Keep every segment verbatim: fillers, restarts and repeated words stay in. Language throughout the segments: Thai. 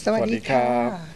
สวัสดีค่ะ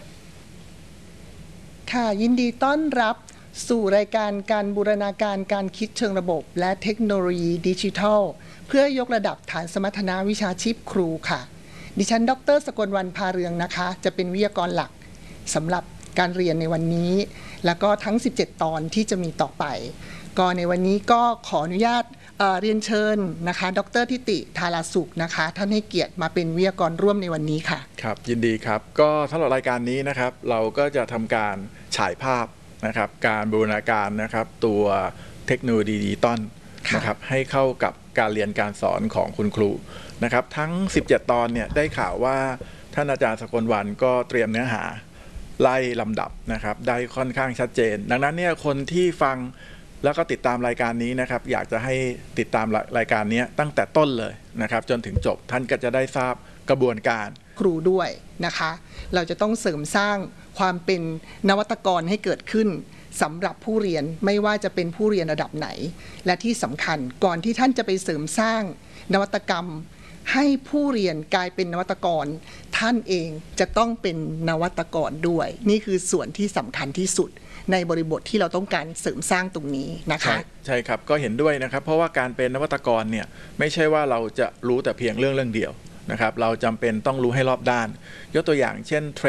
ค่ะยินดีต้อนรับสู่รายการการบูรณาการการคิดเชิงระบบและเทคโนโลยีดิจิทัลเพื่อยกระดับฐานสมรรถนะวิชาชีพครูค่ะดิฉันดร.สกลวรรณ พาเรืองนะคะจะเป็นวิทยากรหลักสำหรับการเรียนในวันนี้แล้วก็ทั้งสิบเจ็ดตอนที่จะมีต่อไปก็ในวันนี้ก็ขออนุญาต เอ่อ เรียนเชิญนะคะดร.ทิติธาราสุขนะคะท่านให้เกียรติมาเป็นวิทยากรร่วมในวันนี้ค่ะครับยินดีครับก็สำหรับรายการนี้นะครับเราก็จะทำการฉายภาพนะครับการบูรณาการนะครับตัวเทคโนโลยีดิจิตอลนะครับให้เข้ากับการเรียนการสอนของคุณครูนะครับทั้งสิบเจ็ดตอนเนี่ยได้ข่าวว่าท่านอาจารย์สกลวรรณก็เตรียมเนื้อหาไล่ลำดับนะครับได้ค่อนข้างชัดเจนดังนั้นเนี่ยคนที่ฟังแล้วก็ติดตามรายการนี้นะครับอยากจะให้ติดตามรายการนี้ตั้งแต่ต้นเลยนะครับจนถึงจบท่านก็จะได้ทราบกระบวนการครูด้วยนะคะเราจะต้องเสริมสร้างความเป็นนวัตกรให้เกิดขึ้นสำหรับผู้เรียนไม่ว่าจะเป็นผู้เรียนระดับไหนและที่สำคัญก่อนที่ท่านจะไปเสริมสร้างนวัตกรรมให้ผู้เรียนกลายเป็นนวัตกรท่านเองจะต้องเป็นนวัตกรด้วยนี่คือส่วนที่สำคัญที่สุดในบริบทที่เราต้องการเสริมสร้างตรงนี้นะคะใช่ครับก็เห็นด้วยนะครับเพราะว่าการเป็นนวัตกรเนี่ยไม่ใช่ว่าเราจะรู้แต่เพียงเรื่องเรื่องเดียวนะครับเราจำเป็นต้องรู้ให้รอบด้านยกตัวอย่างเช่น